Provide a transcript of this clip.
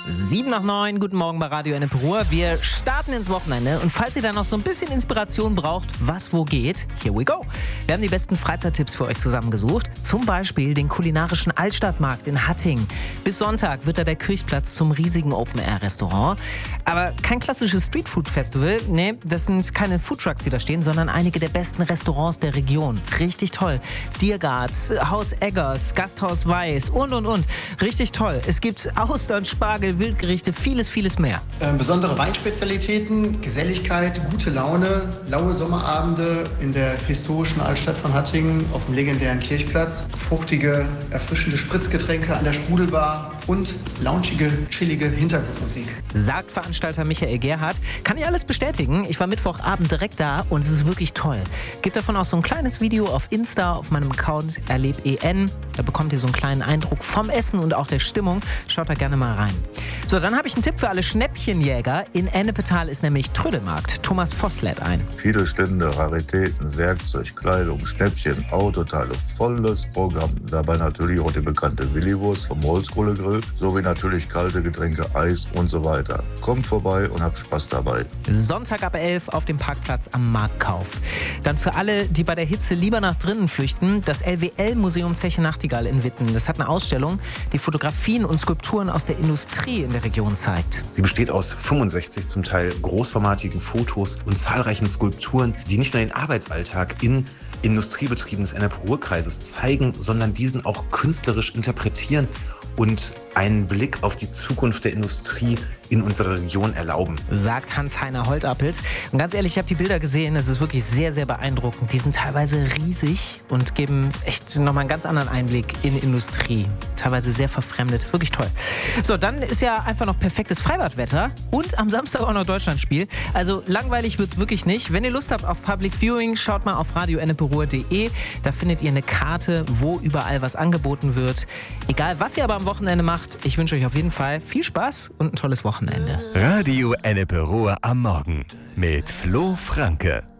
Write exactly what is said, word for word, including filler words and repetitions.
Sieben nach neun, guten Morgen bei Radio Ennepe Ruhr. Wir starten ins Wochenende und falls ihr da noch so ein bisschen Inspiration braucht, was wo geht, here we go. Wir haben die besten Freizeittipps für euch zusammengesucht. Zum Beispiel den kulinarischen Altstadtmarkt in Hattingen. Bis Sonntag wird da der Kirchplatz zum riesigen Open-Air-Restaurant. Aber kein klassisches Streetfood-Festival. Nee, das sind keine Foodtrucks, die da stehen, sondern einige der besten Restaurants der Region. Richtig toll. Diergarts, Haus Eggers, Gasthaus Weiß und, und, und. Richtig toll. Es gibt Austern, Spargel, Wildgerichte, vieles, vieles mehr. Ähm, besondere Weinspezialitäten, Geselligkeit, gute Laune, laue Sommerabende in der historischen Altstadt von Hattingen auf dem legendären Kirchplatz, fruchtige, erfrischende Spritzgetränke an der Sprudelbar und launchige, chillige Hintergrundmusik. Sagt Veranstalter Michael Gerhardt. Kann ich alles bestätigen. Ich war Mittwochabend direkt da und es ist wirklich toll. Gibt davon auch so ein kleines Video auf Insta, auf meinem Account erleben. Da bekommt ihr so einen kleinen Eindruck vom Essen und auch der Stimmung. Schaut da gerne mal rein. So, dann habe ich einen Tipp für alle Schnäppchenjäger. In Ennepetal ist nämlich Trödelmarkt. Thomas Voss lädt ein. Viele Stände, Raritäten, Werkzeug, Kleidung, Schnäppchen, Autoteile, volles Programm. Dabei natürlich auch die bekannte Williwurst vom Holzkohlegrill, sowie natürlich kalte Getränke, Eis und so weiter. Kommt vorbei und habt Spaß dabei. Sonntag ab elf auf dem Parkplatz am Marktkauf. Dann für alle, die bei der Hitze lieber nach drinnen flüchten, das L W L-Museum Zeche Nachtigall in Witten. Das hat eine Ausstellung, die Fotografien und Skulpturen aus der Industrie in der Region zeigt. Sie besteht aus fünfundsechzig zum Teil großformatigen Fotos und zahlreichen Skulpturen, die nicht nur den Arbeitsalltag in Industriebetrieben des Ennepe-Ruhr-Kreises zeigen, sondern diesen auch künstlerisch interpretieren und einen Blick auf die Zukunft der Industrie in unserer Region erlauben. Sagt Hans-Heiner Holtappelt. Und ganz ehrlich, ich habe die Bilder gesehen, es ist wirklich sehr, sehr beeindruckend. Die sind teilweise riesig und geben echt nochmal einen ganz anderen Einblick in Industrie. Teilweise sehr verfremdet, wirklich toll. So, dann ist ja einfach noch perfektes Freibadwetter und am Samstag auch noch Deutschlandspiel. Also langweilig wird es wirklich nicht. Wenn ihr Lust habt auf Public Viewing, schaut mal auf radio ennepe ruhr punkt de. Da findet ihr eine Karte, wo überall was angeboten wird. Egal, was ihr aber am Wochenende macht, ich wünsche euch auf jeden Fall viel Spaß und ein tolles Wochenende. Radio Ennepe Ruhr am Morgen mit Flo Franke.